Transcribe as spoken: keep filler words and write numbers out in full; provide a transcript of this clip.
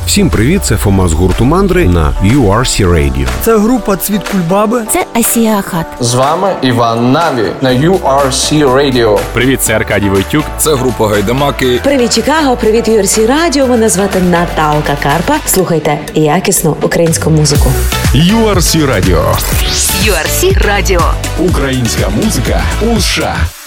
Всім привіт, це Фома з гурту Мандри на ю ар сі Radio. Це група Цвіт Кульбаби. Це Асія Ахат. З вами Іван Наві на ю ар сі Radio. Привіт, це Аркадій Войтюк. Це група Гайдамаки. Привіт, Чикаго, привіт, ю ар сі Radio. Мене звати Наталка Карпа. Слухайте якісну українську музику. ю ар сі Radio. ю ар сі Radio. Українська музика у США.